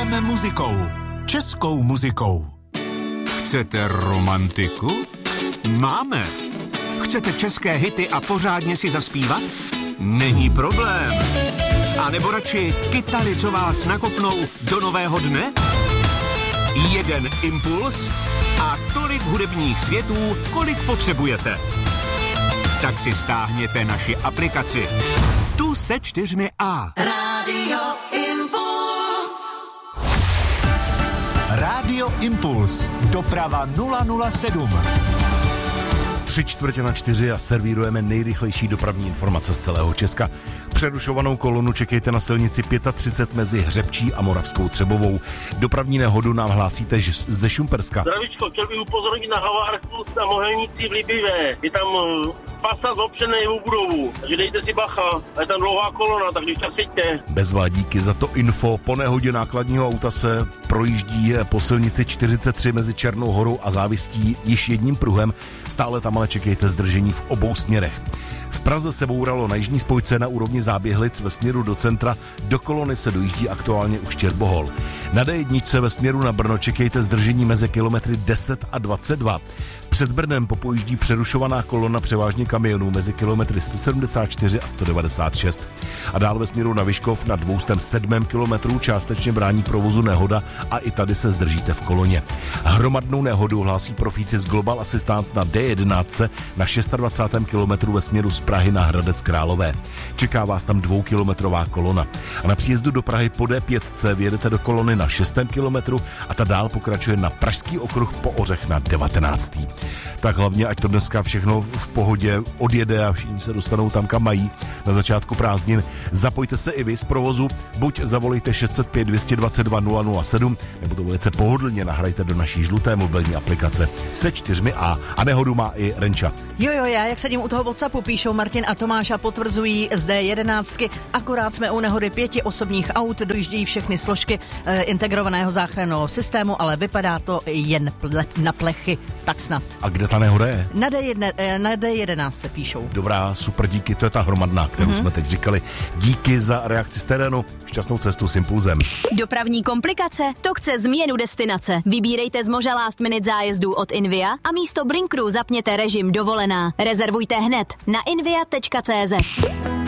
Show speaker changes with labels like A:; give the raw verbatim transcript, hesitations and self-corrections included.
A: Žijeme muzikou. Českou muzikou.
B: Chcete romantiku? Máme. Chcete české hity a pořádně si zaspívat? Není problém. A nebo radši kytary, co vás nakopnou do nového dne? Jeden impuls a tolik hudebních světů, kolik potřebujete. Tak si stáhněte naši aplikaci. Tu se čtyřmi A.
C: Rádio Impuls.
A: Rádio Impuls. Doprava nula nula sedm.
D: Tři čtvrtě na čtyři a servírujeme nejrychlejší dopravní informace z celého Česka. Přerušovanou kolonu čekejte na silnici třicet pět mezi Hřebčí a Moravskou Třebovou. Dopravní nehodu nám hlásíte ze Šumperska.
E: Zdravíčko, chtěl bych upozornit na havárku na Mohelnici v Libivé. Je tam pasa zopřený v budovu, takže dejte si bacha. A je tam dlouhá kolona, tak když tak sejďte.
D: Bezvá, díky za to info. Po nehodě nákladního auta se projíždí po silnici čtyřicet tři mezi Černou Horou a Závistí již jedním pruhem. Stále tam ale čekejte zdržení v obou směrech. V Praze se bouralo na jižní spojce na úrovni Záběhlic ve směru do centra. Do kolony se dojíždí aktuálně už Čerbohol. Na D jedna ve směru na Brno čekejte zdržení mezi kilometry deset a dvacet dva. Před Brnem popojíždí přerušovaná kolona převážně kamionů mezi kilometry sto sedmdesát čtyři a sto devadesát šest. A dál ve směru na Vyškov na dvě stě sedm kilometrů částečně brání provozu nehoda a i tady se zdržíte v koloně. Hromadnou nehodu hlásí profíci z Global Assistance na D jedenáct na dvacátém šestém kilometru ve směru z Prahy na Hradec Králové. Čeká vás tam dvoukilometrová kolona. A na příjezdu do Prahy po D pět vjedete do kolony na šestém kilometru a ta dál pokračuje na Pražský okruh po Ořech na devatenáctém. Tak hlavně, ať to dneska všechno v pohodě odjede a všichni se dostanou tam, kam mají na začátku prázdnin. Zapojte se i vy z provozu, buď zavolejte šest set pět dvě dvacet dva nula nula sedm, nebo to velice pohodlně nahrajte do naší žluté mobilní aplikace se čtyřmi A. A nehodu má i Renča.
F: Jo, jo, já jak sedím u toho WhatsAppu, píšou Martin a Tomáš a potvrzují z D jedenáct. Akorát jsme u nehody pěti osobních aut, dojíždějí všechny složky e, integrovaného záchranného systému, ale vypadá to jen ple, na plechy, tak snad.
D: A kde ta nehoda je?
F: Na D jedna, e, na D jedenáct se píšou. Dobrá,
D: super, díky, to je ta hromadná, kterou mm-hmm. jsme teď říkali. Díky za reakci z terénu, šťastnou cestu s Impulzem.
G: Dopravní komplikace? To chce změnu destinace. Vybírejte z moža last minute zájezdů od Invia a místo Blinkru zapněte režim dovolená. Rezervujte hned na invia tečka cé zet.